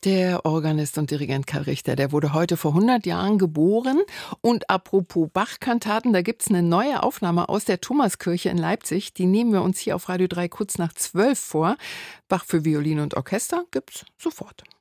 Der Organist und Dirigent Karl Richter, der wurde heute vor 100 Jahren geboren. Und apropos Bach-Kantaten, da gibt's eine neue Aufnahme aus der Thomaskirche in Leipzig. Die nehmen wir uns hier auf Radio 3 kurz nach 12 vor. Bach für Violine und Orchester gibt's sofort.